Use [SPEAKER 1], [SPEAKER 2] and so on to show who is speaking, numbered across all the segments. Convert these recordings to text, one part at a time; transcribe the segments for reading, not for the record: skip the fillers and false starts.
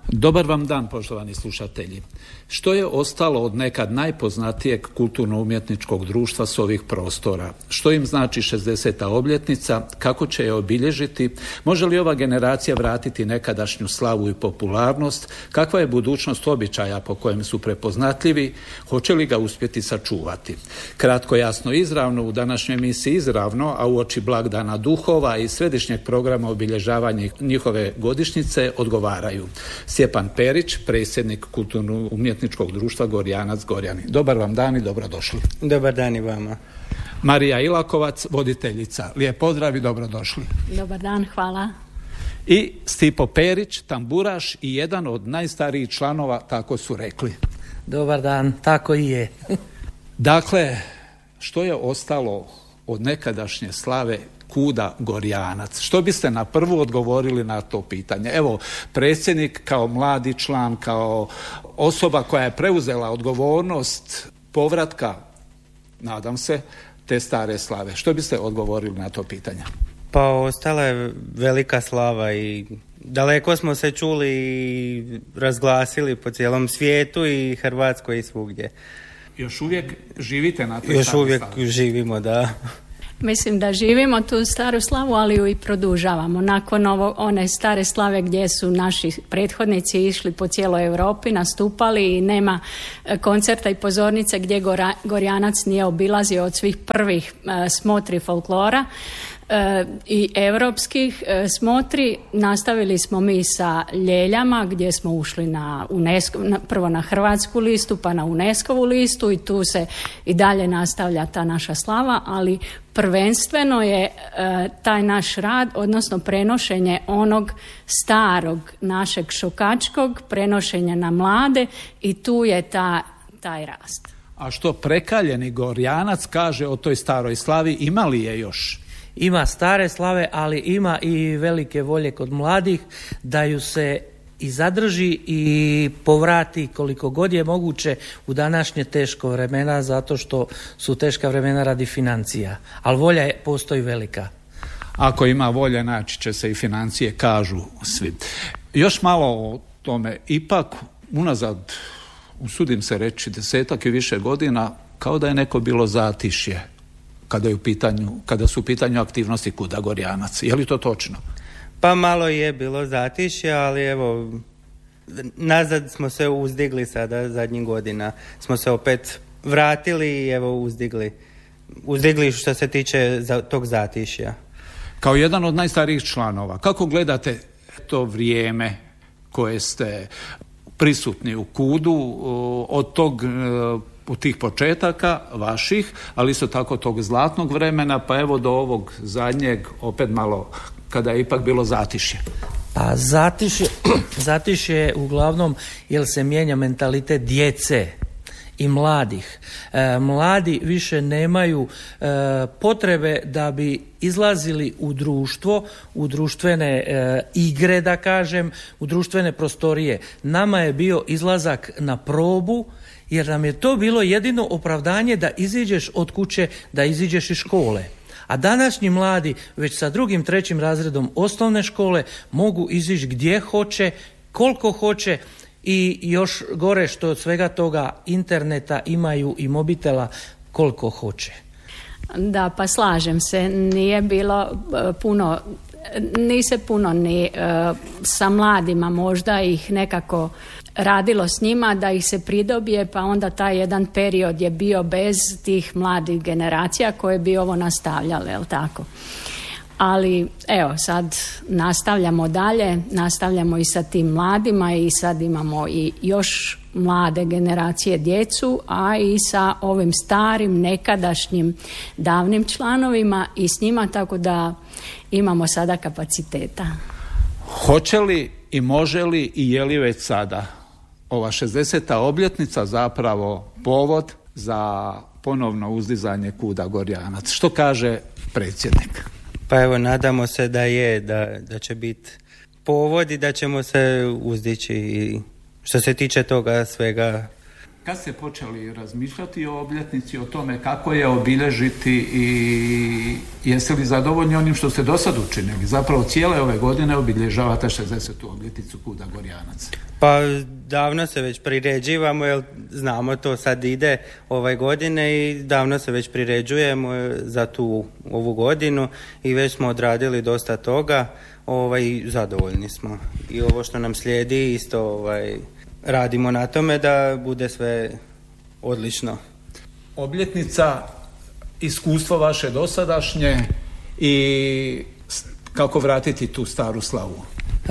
[SPEAKER 1] Dobar vam dan, poštovani slušatelji. Što je ostalo od nekad najpoznatijeg kulturno-umjetničkog društva s ovih prostora? Što im znači 60. obljetnica? Kako će je obilježiti? Može li ova generacija vratiti nekadašnju slavu i popularnost? Kakva je budućnost običaja po kojem su prepoznatljivi? Hoće li ga uspjeti sačuvati? Kratko, jasno, izravno u današnjoj emisiji Izravno, a uoči blagdana duhova i središnjeg programa obilježavanja njihove godišnjice odgovaraju Stjepan Perić, predsjednik Kulturno-umjetničkog društva Gorjanac Gorjani. Dobar vam dan i dobrodošli.
[SPEAKER 2] Dobar dan i vama.
[SPEAKER 1] Marija Ilakovac, voditeljica. Lijep pozdrav i dobrodošli.
[SPEAKER 3] Dobar dan, hvala.
[SPEAKER 1] I Stipo Perić, tamburaš i jedan od najstarijih članova, tako su rekli.
[SPEAKER 4] Dobar dan, tako i je.
[SPEAKER 1] Dakle, što je ostalo od nekadašnje slave KUD-a Gorjanac? Što biste na prvu odgovorili na to pitanje? Evo, predsjednik kao mladi član, kao osoba koja je preuzela odgovornost povratka, nadam se, te stare slave. Što biste odgovorili na to pitanje?
[SPEAKER 2] Pa ostala je velika slava i daleko smo se čuli i razglasili po cijelom svijetu i Hrvatskoj i svugdje.
[SPEAKER 1] Još uvijek živite na toj stare
[SPEAKER 2] Još uvijek
[SPEAKER 1] slave?
[SPEAKER 2] Živimo, da.
[SPEAKER 3] Mislim da živimo tu staru slavu, ali ju i produžavamo. Nakon one stare slave gdje su naši prethodnici išli po cijeloj Europi, nastupali i nema koncerta i pozornice gdje Gorjanac nije obilazio od svih prvih smotri folklora i europskih smotri. Nastavili smo mi sa Ljeljama gdje smo ušli na UNESCO, prvo na hrvatsku listu pa na UNESCO-vu listu i tu se i dalje nastavlja ta naša slava, ali prvenstveno je taj naš rad, odnosno prenošenje onog starog našeg šokačkog, prenošenja na mlade i tu je taj rast.
[SPEAKER 1] A što prekaljeni Gorjanac kaže o toj staroj slavi, ima li je još?
[SPEAKER 4] Ima stare slave, ali ima i velike volje kod mladih da ju se i zadrži i povrati koliko god je moguće u današnje teško vremena, zato što su teška vremena radi financija. Ali volja postoji velika.
[SPEAKER 1] Ako ima volje, naći će se i financije, kažu svi. Još malo o tome. Ipak, unazad, usudim se reći, 10 i više godina, kao da je neko bilo zatišje kada su u pitanju aktivnosti KUD-a Gorjanac. Je li to točno?
[SPEAKER 2] Pa malo je bilo zatišja, ali evo, nazad smo se uzdigli sada zadnjih godina. Smo se opet vratili i evo uzdigli što se tiče tog zatišja.
[SPEAKER 1] Kao jedan od najstarijih članova, kako gledate to vrijeme koje ste prisutni u KUD-u od tih početaka vaših, ali isto tako tog zlatnog vremena, pa evo do ovog zadnjeg, opet malo, kada je ipak bilo zatišje?
[SPEAKER 4] Pa zatišje je uglavnom jer se mijenja mentalitet djece i mladih. Mladi više nemaju potrebe da bi izlazili u društvo, u društvene igre, da kažem, u društvene prostorije. Nama je bio izlazak na probu, jer nam je to bilo jedino opravdanje da iziđeš od kuće, da iziđeš iz škole. A današnji mladi već sa 2., 3. razredom osnovne škole mogu izići gdje hoće, koliko hoće i još gore što od svega toga interneta imaju i mobitela koliko hoće.
[SPEAKER 3] Da, pa slažem se, nije bilo puno, ni se puno ni sa mladima možda ih nekako radilo s njima da ih se pridobije, pa onda taj jedan period je bio bez tih mladih generacija koje bi ovo nastavljale, jel tako? Ali evo, sad nastavljamo dalje, nastavljamo i sa tim mladima i sad imamo i još mlade generacije djecu, a i sa ovim starim, nekadašnjim, davnim članovima i s njima, tako da imamo sada kapaciteta.
[SPEAKER 1] Hoće li i može li i je li već sada ova 60. obljetnica zapravo povod za ponovno uzdizanje KUD-a Gorjanac? Što kaže predsjednik?
[SPEAKER 2] Pa evo, nadamo se da je, da će biti povod i da ćemo se uzdići i što se tiče toga svega.
[SPEAKER 1] Kad ste počeli razmišljati o obljetnici, o tome kako je obilježiti i jeste li zadovoljni onim što ste do sad učinili? Zapravo cijele ove godine obilježavate 60. obljetnicu KUD-a Gorjanac.
[SPEAKER 2] Pa davno se već priređivamo, jer znamo to sad ide ove godine i davno se već priređujemo za ovu godinu i već smo odradili dosta toga, zadovoljni smo. I ovo što nam slijedi isto radimo na tome da bude sve odlično.
[SPEAKER 1] Obljetnica, iskustvo vaše dosadašnje i kako vratiti tu staru slavu?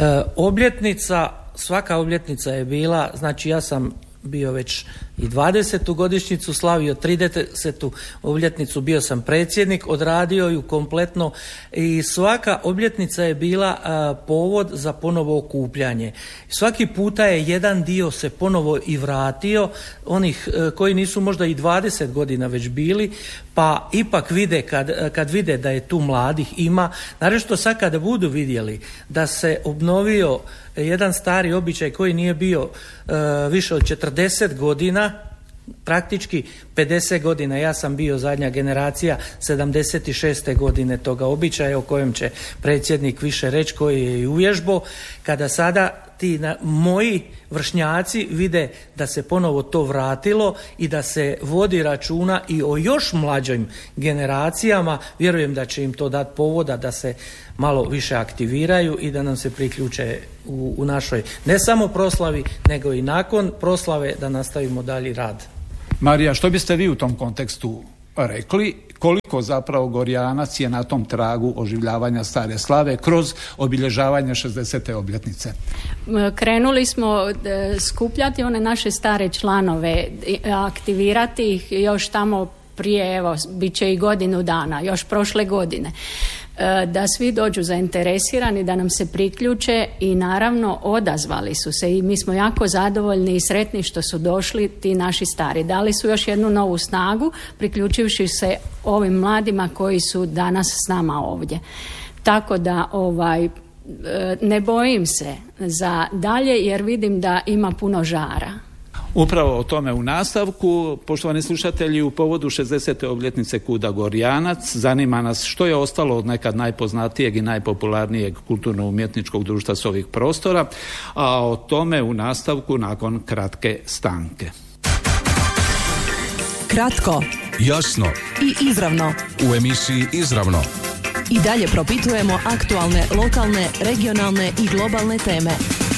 [SPEAKER 4] Svaka obljetnica je bila, znači ja sam bio već i 20. godišnjicu slavio, 30. obljetnicu bio sam predsjednik, odradio ju kompletno i svaka obljetnica je bila povod za ponovo okupljanje. Svaki puta je jedan dio se ponovo i vratio, onih koji nisu možda i 20 godina već bili, pa ipak vide kad vide da je tu mladih ima, naročito sad kada budu vidjeli da se obnovio jedan stari običaj koji nije bio više od 40 godina, praktički 50 godina, ja sam bio zadnja generacija 76. godine toga običaja o kojem će predsjednik više reći, koji je i uvježbo, kada sada ti moji vršnjaci vide da se ponovo to vratilo i da se vodi računa i o još mlađim generacijama, vjerujem da će im to dati povoda da se malo više aktiviraju i da nam se priključe u našoj ne samo proslavi, nego i nakon proslave da nastavimo dalji rad.
[SPEAKER 1] Marija, što biste vi u tom kontekstu rekli? Koliko zapravo Gorjanac je na tom tragu oživljavanja stare slave kroz obilježavanje 60. obljetnice?
[SPEAKER 3] Krenuli smo skupljati one naše stare članove, aktivirati ih još tamo prije, bit će i godinu dana, još prošle godine. Da svi dođu zainteresirani, da nam se priključe i naravno odazvali su se i mi smo jako zadovoljni i sretni što su došli ti naši stari. Dali su još jednu novu snagu priključivši se ovim mladima koji su danas s nama ovdje. Tako da ne bojim se za dalje jer vidim da ima puno žara.
[SPEAKER 1] Upravo o tome u nastavku. Poštovani slušatelji, u povodu 60. obljetnice KUD-a Gorjanac zanima nas što je ostalo od nekad najpoznatijeg i najpopularnijeg kulturno-umjetničkog društva s ovih prostora, a o tome u nastavku nakon kratke stanke.
[SPEAKER 5] Kratko,
[SPEAKER 6] jasno
[SPEAKER 5] i izravno.
[SPEAKER 6] U emisiji Izravno
[SPEAKER 5] i dalje propitujemo aktualne, lokalne, regionalne i globalne teme.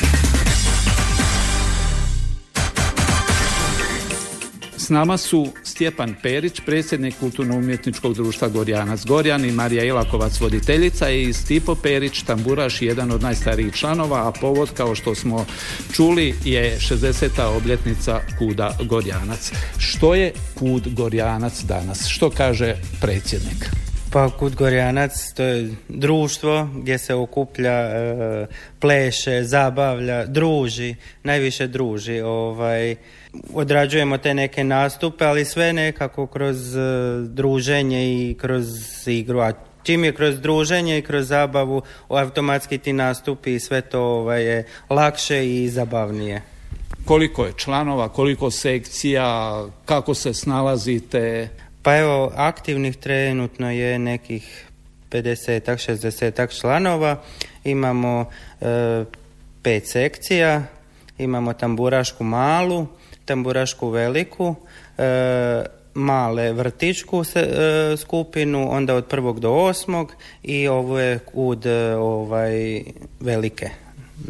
[SPEAKER 1] S nama su Stjepan Perić, predsjednik Kulturno-umjetničkog društva Gorjanac Gorjan, i Marija Ilakovac, voditeljica, i Stipo Perić, tamburaš, jedan od najstarijih članova, a povod, kao što smo čuli, je 60. obljetnica KUD-a Gorjanac. Što je KUD Gorjanac danas? Što kaže predsjednik?
[SPEAKER 2] Pa KUD Gorjanac to je društvo gdje se okuplja, pleše, zabavlja, druži, najviše druži. Odrađujemo te neke nastupe, ali sve nekako kroz druženje i kroz igru. A čim je kroz druženje i kroz zabavu, automatski ti nastupi i sve to je lakše i zabavnije.
[SPEAKER 1] Koliko je članova, koliko sekcija, kako se snalazite?
[SPEAKER 2] Pa evo, aktivnih trenutno je nekih 50-ak, 60-ak članova. Imamo 5 sekcija, imamo tamburašku malu, tamburašku veliku, male vrtičku skupinu, onda od 1. do 8. i ovo je KUD velike.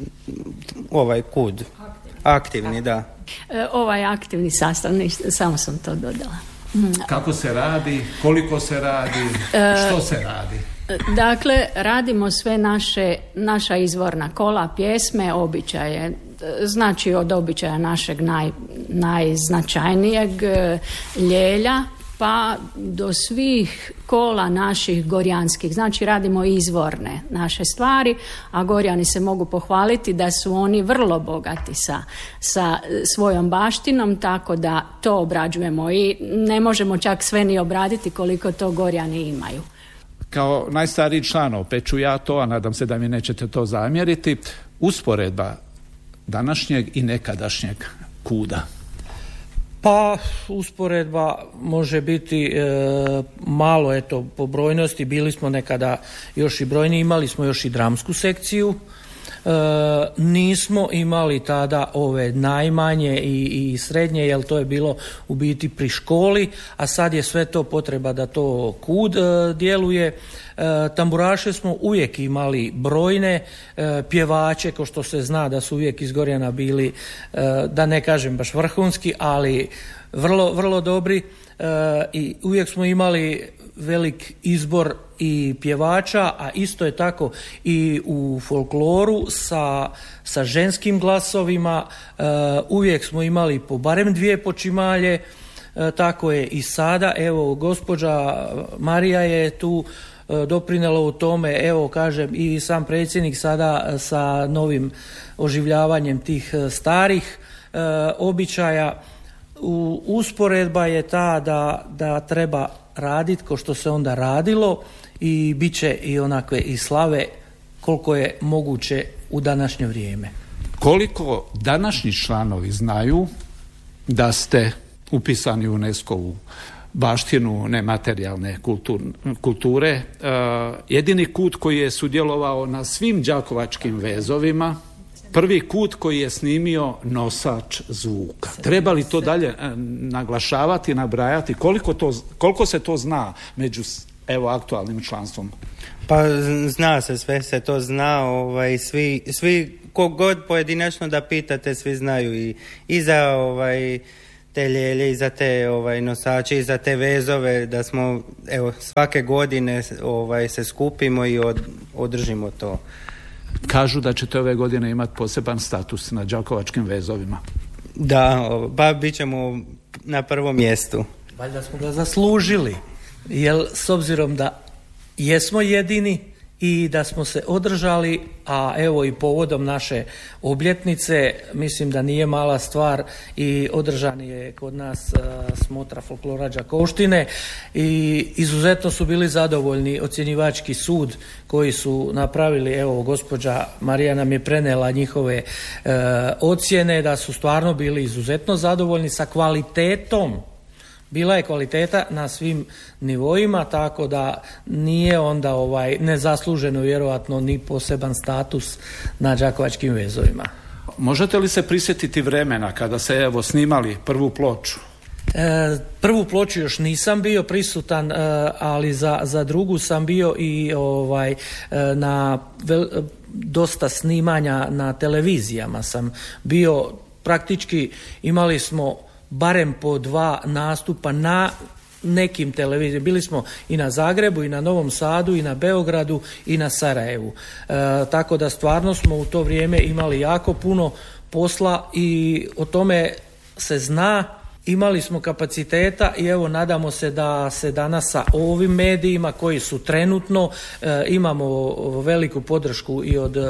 [SPEAKER 2] KUD. Aktivni, da.
[SPEAKER 3] Ovaj aktivni sastavni, samo sam to dodala.
[SPEAKER 1] Kako se radi, koliko se radi, što se radi?
[SPEAKER 3] Dakle, radimo sve naša izvorna kola, pjesme, običaje. Znači od običaja našeg najznačajnijeg ljelja pa do svih kola naših gorjanskih. Znači radimo izvorne naše stvari, a Gorjani se mogu pohvaliti da su oni vrlo bogati sa svojom baštinom, tako da to obrađujemo i ne možemo čak sve ni obraditi koliko to Gorjani imaju.
[SPEAKER 1] Kao najstariji član, opet ću ja to, a nadam se da mi nećete to zamjeriti, usporedba današnjeg i nekadašnjeg KUD-a.
[SPEAKER 4] Pa usporedba može biti malo, eto, po brojnosti. Bili smo nekada još i brojni, imali smo još i dramsku sekciju. Nismo imali tada ove najmanje i srednje, jer to je bilo u biti pri školi, a sad je sve to potreba da to KUD djeluje. Tamburaše smo uvijek imali brojne, pjevače, ko što se zna da su uvijek iz Gorjana bili, da ne kažem baš vrhunski, ali vrlo, vrlo dobri, i uvijek smo imali velik izbor i pjevača, a isto je tako i u folkloru sa ženskim glasovima. Uvijek smo imali po barem 2 počimalje, tako je i sada. Evo, gospođa Marija je tu doprinela u tome, evo kažem, i sam predsjednik sada sa novim oživljavanjem tih starih običaja. Usporedba je ta da treba raditi ko što se onda radilo, i bit će i onakve i slave koliko je moguće u današnje vrijeme.
[SPEAKER 1] Koliko današnji članovi znaju da ste upisani u UNESCO-vu baštinu nematerijalne kulture? Jedini KUD koji je sudjelovao na svim đakovačkim vezovima, prvi KUD koji je snimio nosač zvuka. Treba li to dalje naglašavati, nabrajati? Koliko se to zna među aktualnim članstvom?
[SPEAKER 2] Pa zna se, sve se to zna, svi kogod pojedinačno da pitate, svi znaju i za te ljelje, i za te nosače, i za te vezove, da smo svake godine se skupimo i održimo to.
[SPEAKER 1] Kažu da ćete ove godine imati poseban status na đakovačkim vezovima.
[SPEAKER 2] Da, pa bit ćemo na prvom mjestu.
[SPEAKER 4] Valjda smo ga zaslužili, jer s obzirom da jesmo jedini i da smo se održali, a evo i povodom naše obljetnice, mislim da nije mala stvar, i održan je kod nas smotra folklora Đakovštine, i izuzetno su bili zadovoljni ocjenjivački sud koji su napravili. Evo, gospođa Marija nam je prenela njihove ocjene, da su stvarno bili izuzetno zadovoljni sa kvalitetom. Bila je kvaliteta na svim nivoima, tako da nije onda nezasluženo vjerojatno ni poseban status na đakovačkim vezovima.
[SPEAKER 1] Možete li se prisjetiti vremena kada se snimali prvu ploču?
[SPEAKER 4] Prvu ploču još nisam bio prisutan, ali za drugu sam bio i na dosta snimanja na televizijama sam bio. Praktički imali smo barem po 2 nastupa na nekim televizijama. Bili smo i na Zagrebu, i na Novom Sadu, i na Beogradu, i na Sarajevu. Tako da stvarno smo u to vrijeme imali jako puno posla i o tome se zna. Imali smo kapaciteta i evo nadamo se da se danas sa ovim medijima koji su trenutno, imamo veliku podršku i od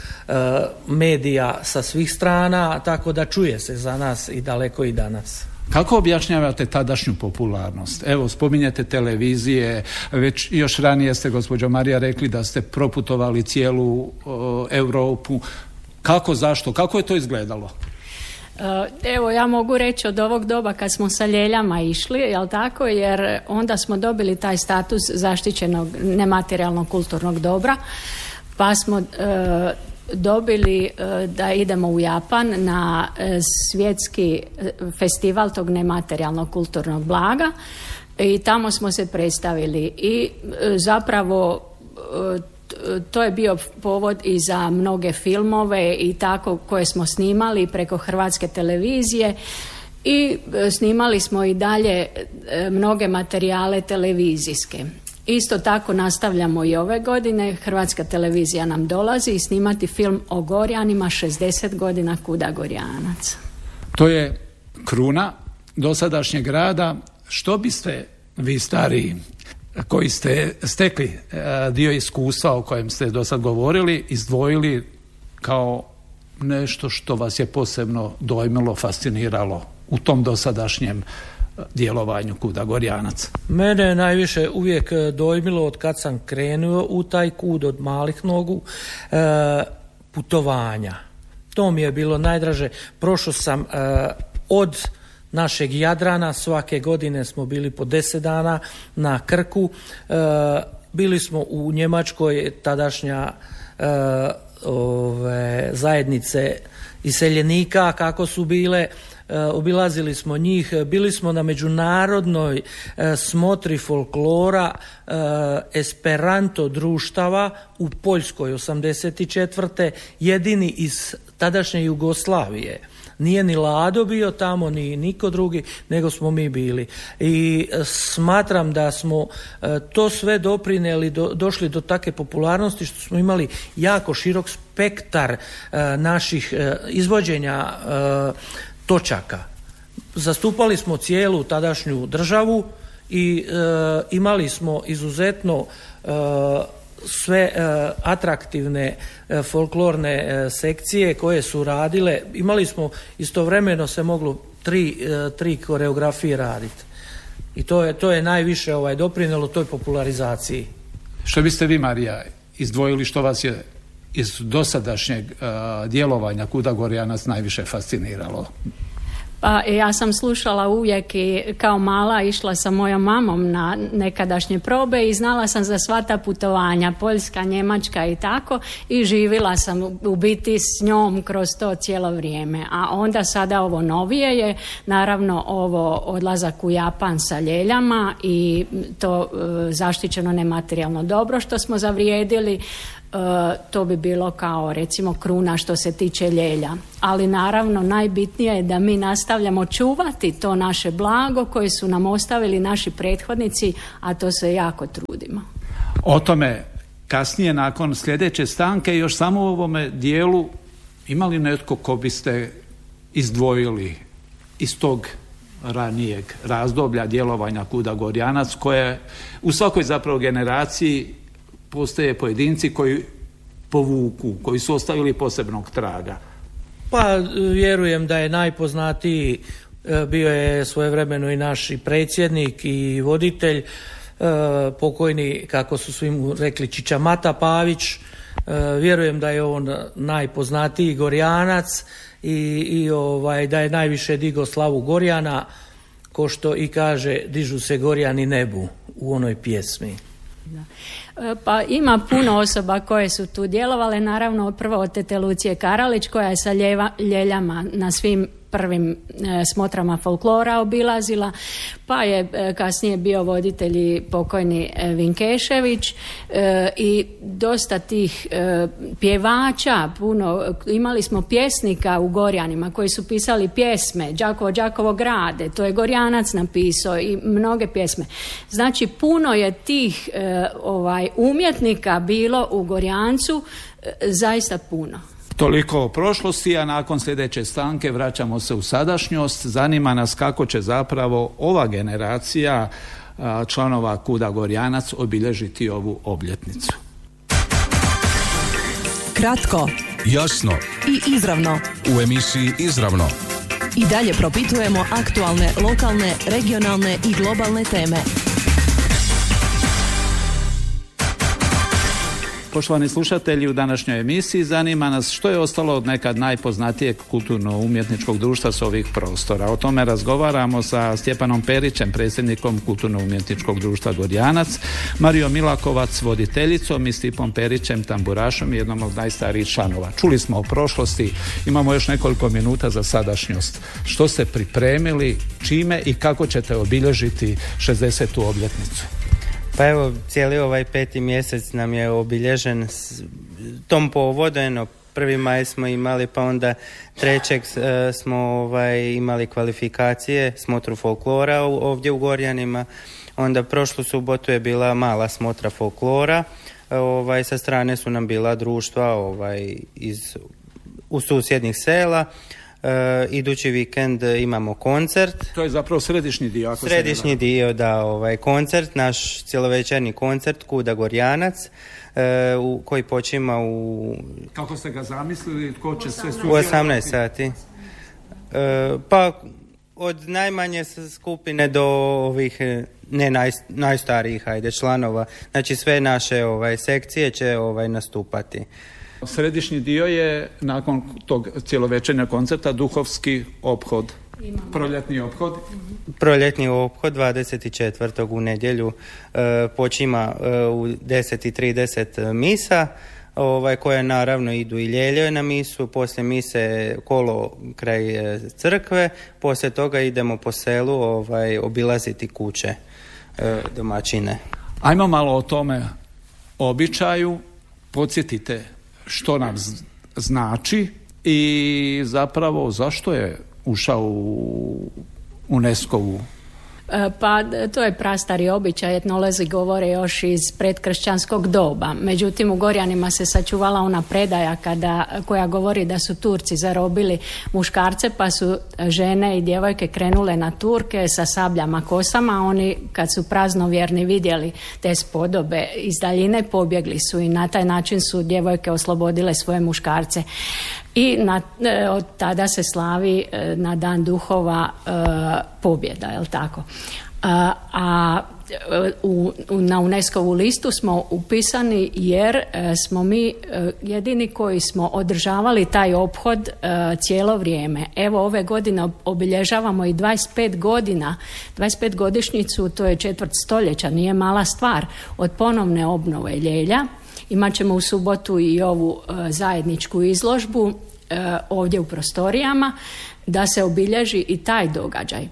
[SPEAKER 4] medija sa svih strana, tako da čuje se za nas i daleko i danas.
[SPEAKER 1] Kako objašnjavate tadašnju popularnost? Evo, spominjete televizije, već još ranije ste, gospođo Marija, rekli da ste proputovali cijelu Europu. Kako, zašto? Kako je to izgledalo?
[SPEAKER 3] Evo, ja mogu reći od ovog doba kad smo sa ljeljama išli, jel tako, jer onda smo dobili taj status zaštićenog nematerijalnog kulturnog dobra, pa smo dobili da idemo u Japan na svjetski festival tog nematerijalnog kulturnog blaga i tamo smo se predstavili i zapravo to je bio povod i za mnoge filmove i tako koje smo snimali preko Hrvatske televizije i snimali smo i dalje mnoge materijale televizijske. Isto tako nastavljamo i ove godine. Hrvatska televizija nam dolazi i snimati film o Gorjanima, 60 godina KUD-a Gorjanac.
[SPEAKER 1] To je kruna dosadašnjeg rada. Što biste vi stariji koji ste stekli dio iskustva o kojem ste do sad govorili, izdvojili kao nešto što vas je posebno dojmilo, fasciniralo u tom dosadašnjem djelovanju KUD-a Gorjanac? Mene
[SPEAKER 4] je najviše uvijek dojmilo od kad sam krenuo u taj KUD od malih nogu, putovanja. To mi je bilo najdraže. Prošao sam od našeg Jadrana. Svake godine smo bili po 10 dana na Krku. Bili smo u Njemačkoj, tadašnja zajednice iseljenika kako su bile, obilazili smo njih, bili smo na međunarodnoj smotri folklora Esperanto društava u Poljskoj 84. jedini iz tadašnje Jugoslavije. Nije ni Lado bio tamo, ni niko drugi, nego smo mi bili. I smatram da smo to sve doprinijeli, došli do takve popularnosti što smo imali jako širok spektar naših izvođenja točaka. Zastupali smo cijelu tadašnju državu i imali smo izuzetno sve atraktivne folklorne sekcije koje su radile. Imali smo istovremeno se moglo tri koreografije raditi. I to je najviše doprinijelo toj popularizaciji.
[SPEAKER 1] Što biste vi, Marija, izdvojili što vas je iz dosadašnjeg djelovanja Kuda Gorjanac najviše fasciniralo?
[SPEAKER 3] Pa ja sam slušala uvijek i kao mala išla sa mojom mamom na nekadašnje probe i znala sam za sva ta putovanja, Poljska, Njemačka i tako, i živjela sam u biti s njom kroz to cijelo vrijeme. A onda sada ovo novije je naravno ovo odlazak u Japan sa ljeljama i to zaštićeno nematerijalno dobro što smo zavrijedili. To bi bilo kao recimo kruna što se tiče ljelja. Ali naravno najbitnije je da mi nastavljamo čuvati to naše blago koje su nam ostavili naši prethodnici, a to se jako trudimo.
[SPEAKER 1] O tome kasnije nakon sljedeće stanke. Još samo u ovome dijelu, ima li netko ko biste izdvojili iz tog ranijeg razdoblja djelovanja Kuda Gorjanac, koje u svakoj zapravo generaciji postoje pojedinci koji povuku, koji su ostavili posebnog traga?
[SPEAKER 4] Pa vjerujem da je najpoznatiji bio je svojevremeno i naš predsjednik i voditelj, pokojni, kako su svi mu rekli, Čiča Mata Pavić. Vjerujem da je on najpoznatiji Gorjanac i da je najviše digo slavu Gorjana, ko što i kaže dižu se Gorjani nebu u onoj pjesmi.
[SPEAKER 3] Pa ima puno osoba koje su tu djelovale, naravno prvo od tete Lucije Karalić koja je sa ljeljama na svim prvim smotrama folklora obilazila, pa je kasnije bio voditelj i pokojni Vinkešević i dosta tih pjevača, puno, imali smo pjesnika u Gorjanima koji su pisali pjesme, Đakovo grade, to je Gorjanac napisao i mnoge pjesme. Znači puno je tih umjetnika bilo u Gorjancu, zaista puno.
[SPEAKER 1] Toliko o prošlosti, a nakon sljedeće stanke vraćamo se u sadašnjost. Zanima nas kako će zapravo ova generacija članova Kuda Gorjanac obilježiti ovu obljetnicu.
[SPEAKER 5] Kratko,
[SPEAKER 6] jasno
[SPEAKER 5] i izravno.
[SPEAKER 6] U emisiji Izravno
[SPEAKER 5] I dalje propitujemo aktualne, lokalne, regionalne i globalne teme.
[SPEAKER 1] Poštovani slušatelji, u današnjoj emisiji zanima nas što je ostalo od nekad najpoznatijeg kulturno-umjetničkog društva s ovih prostora. O tome razgovaramo sa Stjepanom Perićem, predsjednikom kulturno-umjetničkog društva Gorjanac, Marijom Milakovac, voditeljicom, i Stipom Perićem, tamburašom i jednom od najstarijih članova. Čuli smo o prošlosti, imamo još nekoliko minuta za sadašnjost. Što ste pripremili, čime i kako ćete obilježiti 60. obljetnicu?
[SPEAKER 2] Pa evo, cijeli ovaj 5. mjesec nam je obilježen s tom povodom. 1. maj smo imali, pa onda 3. smo imali kvalifikacije, smotru folklora ovdje u Gorjanima. Onda prošlu subotu je bila mala smotra folklora. Sa strane su nam bila društva u susjednih sela. Idući vikend imamo koncert.
[SPEAKER 1] To je zapravo središnji dio.
[SPEAKER 2] Središnji dio, da, koncert, naš cjelovečernji koncert Kuda Gorjanac, koji počima u...
[SPEAKER 1] Kako ste ga zamislili? Tko će sve
[SPEAKER 2] u 18 sati. Pa od najmanje skupine do ovih najstarijih članova. Znači sve naše sekcije će nastupati.
[SPEAKER 1] Središnji dio je nakon tog cjelovečernjeg koncerta duhovski ophod Proljetni ophod?
[SPEAKER 2] Proljetni ophod 24. u nedjelju počima u 10:30 misa, koje naravno idu i ljelje na misu, poslije mise kolo kraj crkve, poslije toga idemo po selu obilaziti kuće domaćine.
[SPEAKER 1] Ajmo malo o tome običaju, podsjetite što nam znači i zapravo zašto je ušao u UNESCO-vu.
[SPEAKER 3] Pa to je prastari običaj, etnolozi govore još iz predkršćanskog doba. Međutim, u Gorjanima se sačuvala ona predaja koja govori da su Turci zarobili muškarce, pa su žene i djevojke krenule na Turke sa sabljama kosama. Oni kad su praznovjerni vidjeli te spodobe iz daljine, pobjegli su i na taj način su djevojke oslobodile svoje muškarce. I od tada se slavi na Dan duhova pobjeda, je li tako? Na UNESCO-vu listu smo upisani jer smo mi jedini koji smo održavali taj ophod cijelo vrijeme. Evo ove godine obilježavamo i 25 godina, 25 godišnjicu, to je 1/4 stoljeća, nije mala stvar, od ponovne obnove Ljelja. Imat ćemo u subotu i ovu zajedničku izložbu ovdje u prostorijama da se obilježi i taj događaj.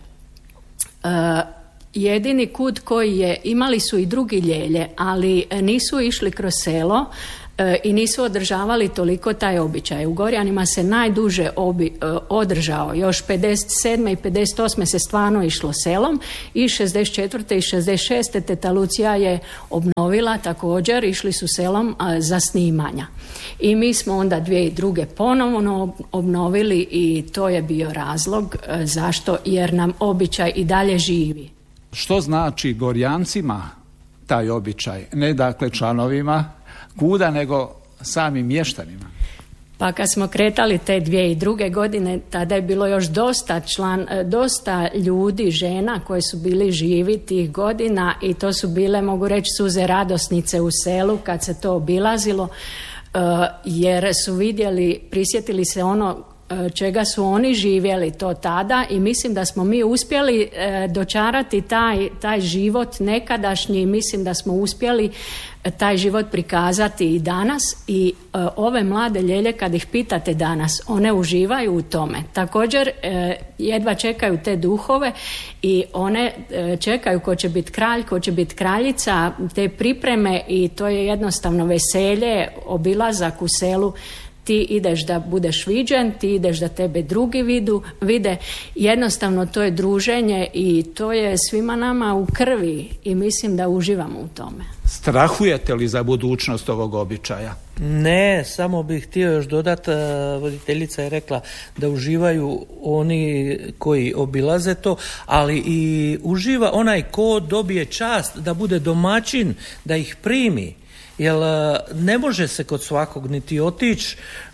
[SPEAKER 3] Jedini kut koji je, imali su i drugi Ljelje, ali nisu išli kroz selo i nisu održavali toliko taj običaj. U Gorjanima se najduže održao, još 57. i 58. se stvarno išlo selom i 64. i 66. teta Lucija je obnovila također, išli su selom za snimanja. I mi smo onda 2002. ponovno obnovili i to je bio razlog zašto, jer nam običaj i dalje živi.
[SPEAKER 1] Što znači Gorjancima taj običaj? Ne dakle članovima KUD-a, nego samim mještanima.
[SPEAKER 3] Pa kad smo kretali te 2002. godine, tada je bilo još dosta ljudi, žena koji su bili živi tih godina i to su bile, mogu reći, suze radosnice u selu kad se to obilazilo, jer su vidjeli, prisjetili se ono čega su oni živjeli to tada i mislim da smo mi uspjeli dočarati taj život nekadašnji, mislim da smo uspjeli taj život prikazati i danas i ove mlade Ljelje kad ih pitate danas, one uživaju u tome. Također jedva čekaju te duhove i one čekaju ko će biti kralj, ko će biti kraljica, te pripreme i to je jednostavno veselje, obilazak u selu. Ti ideš da budeš viđen, ti ideš da tebe drugi vide. Jednostavno to je druženje i to je svima nama u krvi i mislim da uživamo u tome.
[SPEAKER 1] Strahujete li za budućnost ovog običaja?
[SPEAKER 4] Ne, samo bih htio još dodati, voditeljica je rekla da uživaju oni koji obilaze to, ali i uživa onaj ko dobije čast da bude domaćin, da ih primi. Jer ne može se kod svakog niti otići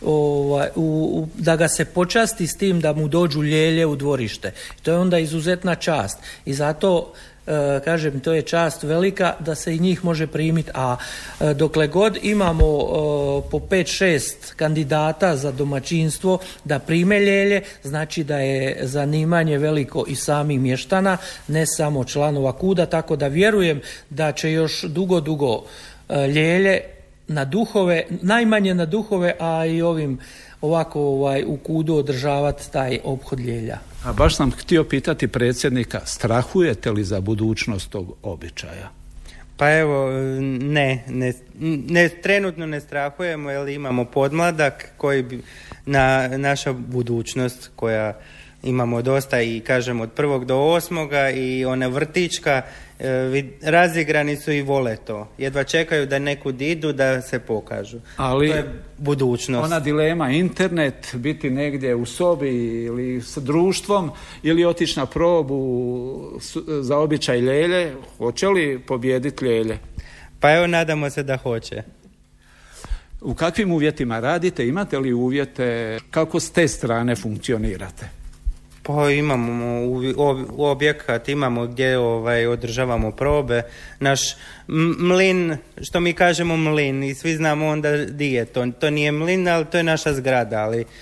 [SPEAKER 4] da ga se počasti s tim da mu dođu Ljelje u dvorište. To je onda izuzetna čast. I zato, kažem, to je čast velika da se i njih može primiti. A dokle god imamo po 5-6 kandidata za domaćinstvo da prime Ljelje, znači da je zanimanje veliko i samih mještana, ne samo članova KUD-a, tako da vjerujem da će još dugo Ljelje na duhove, najmanje na duhove, a i ovim ovako u KUD-u održavati taj ophod Ljelja.
[SPEAKER 1] A baš sam htio pitati predsjednika, strahujete li za budućnost tog običaja?
[SPEAKER 2] Pa evo, ne, trenutno ne strahujemo jer imamo podmladak koji bi naša budućnost koja imamo dosta i kažem od 1. do 8. i ona vrtićka, razigrani su i vole to. Jedva čekaju da nekud idu da se pokažu.
[SPEAKER 1] Ali
[SPEAKER 2] to je budućnost.
[SPEAKER 1] Ona dilema, internet, biti negdje u sobi ili s društvom ili otići na probu za običaj Ljelje, hoće li pobijediti Ljelje?
[SPEAKER 2] Pa evo, nadamo se da hoće.
[SPEAKER 1] U kakvim uvjetima radite? Imate li uvjete? Kako s te strane funkcionirate?
[SPEAKER 2] Pa imamo objekat, imamo gdje održavamo probe. Naš mlin, što mi kažemo mlin i svi znamo onda di je to. To nije mlin, ali to je naša zgrada, ali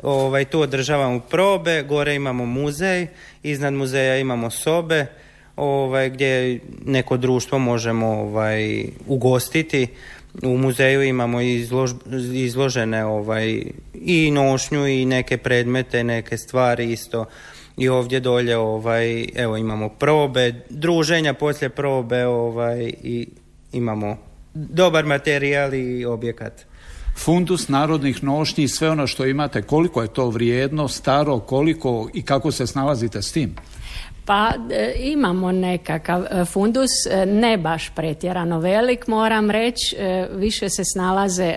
[SPEAKER 2] Tu održavamo probe, gore imamo muzej, iznad muzeja imamo sobe gdje neko društvo možemo ugostiti. U muzeju imamo izložene i nošnju i neke predmete, neke stvari isto. I ovdje dolje imamo probe, druženja poslije probe i imamo dobar materijal i objekat.
[SPEAKER 1] Fundus narodnih nošnji i sve ono što imate, koliko je to vrijedno, staro, koliko i kako se snalazite s tim?
[SPEAKER 3] Pa imamo nekakav fundus, ne baš pretjerano velik, moram reći, više se snalaze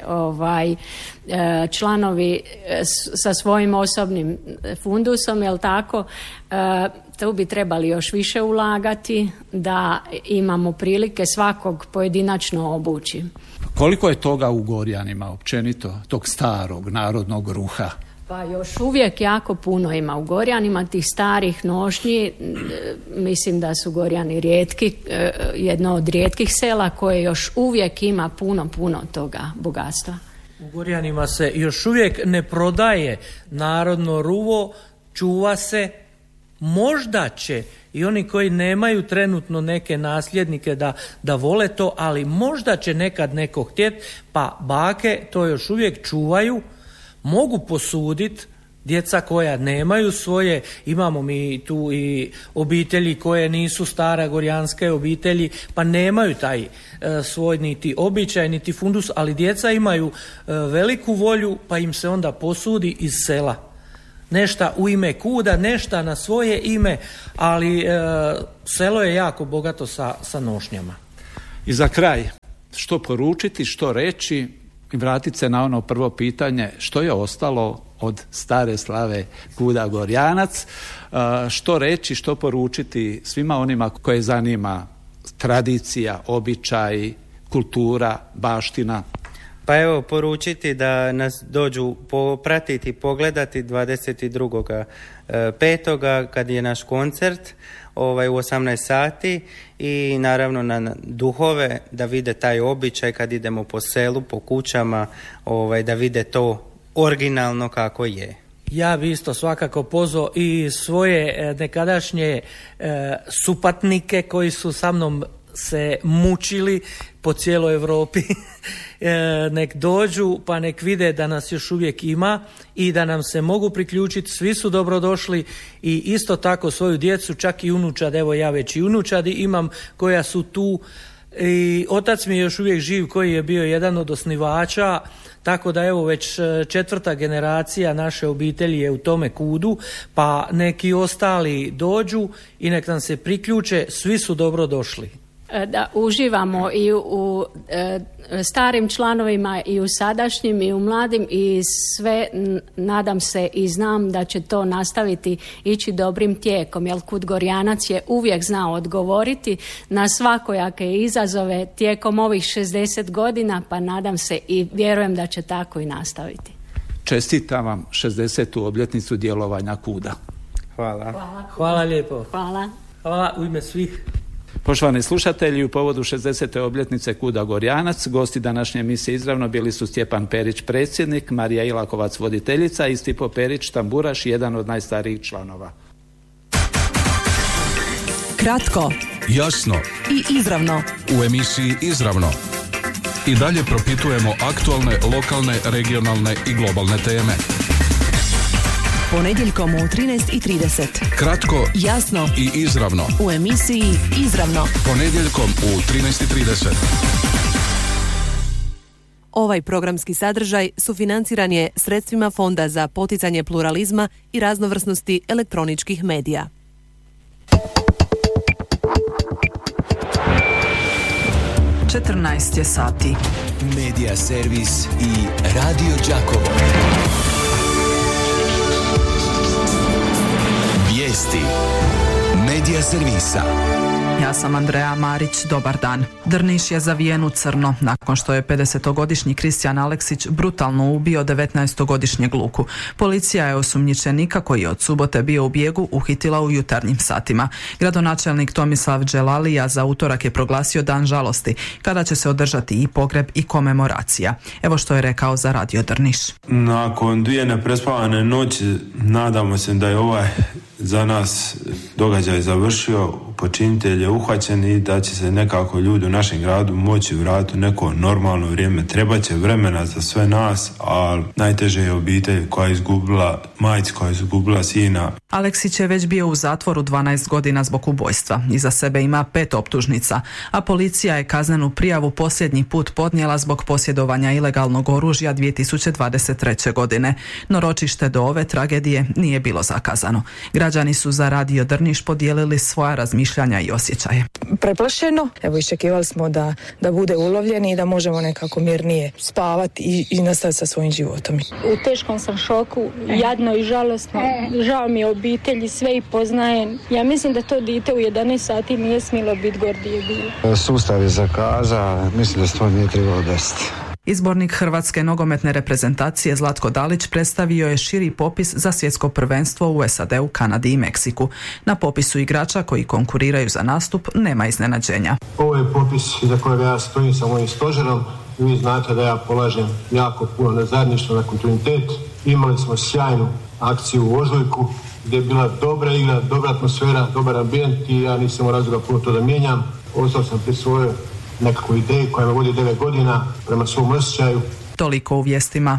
[SPEAKER 3] članovi sa svojim osobnim fundusom, jel tako? Tu bi trebali još više ulagati da imamo prilike svakog pojedinačno obući.
[SPEAKER 1] Koliko je toga u Gorjanima općenito, tog starog narodnog ruha?
[SPEAKER 3] Pa još uvijek jako puno ima u Gorjanima tih starih nošnji. Mislim da su Gorjani rijetki, jedno od rijetkih sela koje još uvijek ima puno toga bogatstva.
[SPEAKER 4] U Gorjanima se još uvijek ne prodaje narodno ruvo, čuva se, možda će i oni koji nemaju trenutno neke nasljednike da vole to, ali možda će nekad neko htjeti, pa bake to još uvijek čuvaju, mogu posuditi. Djeca koja nemaju svoje, imamo mi tu i obitelji koje nisu stara gorjanske obitelji, pa nemaju taj svoj niti običaj, niti fundus, ali djeca imaju veliku volju, pa im se onda posudi iz sela. Nešta u ime kuda, nešta na svoje ime, ali selo je jako bogato sa nošnjama.
[SPEAKER 1] I za kraj, što poručiti, što reći i vratiti se na ono prvo pitanje, što je ostalo od stare slave kuda Gorjanac, što reći, što poručiti svima onima koje zanima tradicija, običaj, kultura, baština.
[SPEAKER 2] Pa evo, poručiti da nas dođu pratiti, pogledati 22.5. kad je naš koncert u 18 sati i naravno na duhove da vide taj običaj kad idemo po selu, po kućama, da vide to originalno kako je.
[SPEAKER 4] Ja bi isto svakako pozvao i svoje nekadašnje supatnike koji su sa mnom se mučili po cijeloj Europi, nek dođu pa nek vide da nas još uvijek ima i da nam se mogu priključiti, svi su dobrodošli i isto tako svoju djecu, čak i unučad, evo ja već i unučadi imam koja su tu i otac mi je još uvijek živ koji je bio jedan od osnivača, tako da evo već 4. generacija naše obitelji je u tome kudu, pa neki ostali dođu i nek nam se priključe, svi su dobrodošli.
[SPEAKER 3] Da uživamo i u starim članovima i u sadašnjim i u mladim i sve, nadam se i znam da će to nastaviti ići dobrim tijekom, jer Kud Gorjanac je uvijek znao odgovoriti na svakojake izazove tijekom ovih 60 godina, pa nadam se i vjerujem da će tako i nastaviti.
[SPEAKER 1] Čestitam vam 60. obljetnicu djelovanja Kuda.
[SPEAKER 4] Hvala lijepo.
[SPEAKER 3] Hvala
[SPEAKER 4] u ime svih.
[SPEAKER 1] Poštovani slušatelji, u povodu 60. obljetnice Kuda Gorjanac, gosti današnje emisije izravno bili su Stjepan Perić, predsjednik, Marija Ilakovac, voditeljica i Stipo Perić, tamburaš, jedan od najstarijih članova.
[SPEAKER 5] Kratko,
[SPEAKER 6] jasno
[SPEAKER 5] i izravno.
[SPEAKER 6] U emisiji Izravno i dalje propitujemo aktualne, lokalne, regionalne i globalne teme.
[SPEAKER 5] Ponedjeljkom u 13:30.
[SPEAKER 6] Kratko,
[SPEAKER 5] jasno
[SPEAKER 6] i izravno.
[SPEAKER 5] U emisiji Izravno.
[SPEAKER 6] Ponedjeljkom u 13:30.
[SPEAKER 5] Ovaj programski sadržaj sufinanciran je sredstvima Fonda za poticanje pluralizma i raznovrsnosti elektroničkih medija.
[SPEAKER 7] Je sati.
[SPEAKER 8] Medija servis i Radio Đakovo. Vijesti Medija servisa.
[SPEAKER 7] Ja sam Andreja Marić, dobar dan. Drniš je zavijen u crno nakon što je 50-godišnji Kristijan Aleksić brutalno ubio 19-godišnjeg Luku. Policija je osumnjičenika koji je od subote bio u bijegu uhitila u jutarnjim satima. Gradonačelnik Tomislav Đelalija za utorak je proglasio dan žalosti, kada će se održati i pogreb i komemoracija. Evo što je rekao za Radio Drniš.
[SPEAKER 9] Nakon 2 neprespavane noći nadamo se da je ovaj za nas događaj završio, počinitelj je uhvaćen i da će se nekako ljudi u našem gradu moći vratiti u neko normalno vrijeme. Trebaće vremena za sve nas, a najteže je obitelj koja je izgubila majku, koja je izgubila sina.
[SPEAKER 7] Aleksić je već bio u zatvoru 12 godina zbog ubojstva. Iza sebe ima 5 optužnica, a policija je kaznenu prijavu posljednji put podnijela zbog posjedovanja ilegalnog oružja 2023. godine. No ročište do ove tragedije nije bilo zakazano. Građani su za Radio Drniš podijelili svoja razmišljanja i osjećaje.
[SPEAKER 10] Preplašeno, evo iščekivali smo da bude ulovljeni i da možemo nekako mirnije spavati i nastaviti sa svojim životom.
[SPEAKER 11] U teškom sam šoku, jadno i žalosno. Žao mi je obitelji, sve i poznajem. Ja mislim da to dite u 11 sati nije smjelo biti gordije bilo.
[SPEAKER 12] Sustav je zakazao, mislim da se to nije trebalo desiti.
[SPEAKER 7] Izbornik Hrvatske nogometne reprezentacije Zlatko Dalić predstavio je širi popis za svjetsko prvenstvo u SAD-u, Kanadi i Meksiku. Na popisu igrača koji konkuriraju za nastup nema iznenađenja.
[SPEAKER 13] Ovo je popis za kojeg ja stojim sa mojim stožerom. Vi znate da ja polažem jako puno na zajedništvo, na kontinuitet. Imali smo sjajnu akciju u ožujku gdje je bila dobra igra, dobra atmosfera, dobar ambijent i ja nisam razloga puno to da mijenjam. Ostao sam pri svojoj nekakvu ideju koja me vodi 9 godina prema svom osjećaju.
[SPEAKER 7] Toliko u vijestima.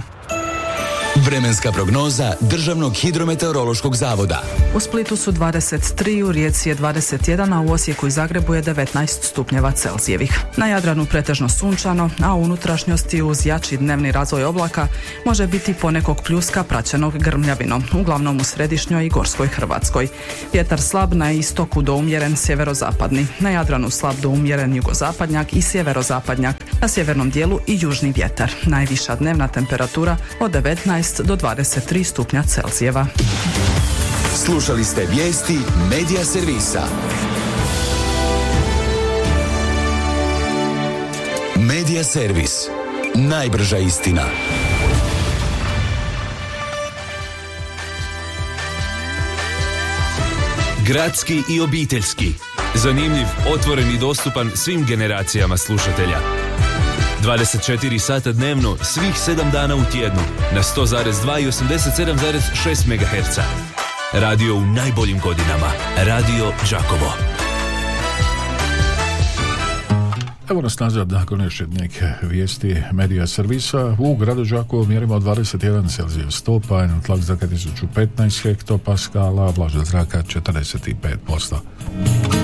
[SPEAKER 8] Vremenska prognoza Državnog hidrometeorološkog zavoda.
[SPEAKER 7] U Splitu su 23, u Rijeci je 21, a u Osijeku i Zagrebu je 19 stupnjeva Celzijevih. Na Jadranu pretežno sunčano, a u unutrašnjosti uz jači dnevni razvoj oblaka može biti ponekog pljuska praćenog grmljavinom, uglavnom u središnjoj i gorskoj Hrvatskoj. Vjetar slab na istoku do umjeren sjeverozapadni, na Jadranu slab do umjeren jugozapadnjak i sjeverozapadnjak, na sjevernom dijelu i južni vjetar. Najviša dnevna temperatura od 19 do 23 stupnja Celzijeva.
[SPEAKER 8] Slušali ste vijesti Medija servisa. Medija servis. Najbrža istina.
[SPEAKER 14] Gradski i obiteljski. Zanimljiv, otvoren i dostupan svim generacijama slušatelja. 24 sata dnevno, svih 7 dana u tjednu, na 100,2 i 87,6 MHz. Radio u najboljim godinama. Radio Đakovo.
[SPEAKER 15] Evo nas nazad nakon još jednih vijesti Medija servisa. U gradu Đakovo mjerimo 21 Celzijev stopanj, tlak zraka 1015 hektopaskala, vlažnost zraka 45%.